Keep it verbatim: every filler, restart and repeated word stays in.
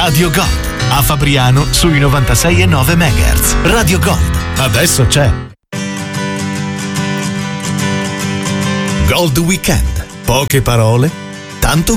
Radio Gold. A Fabriano sui novantasei virgola nove megahertz. Radio Gold. Adesso c'è. Gold Weekend. Poche parole, tanto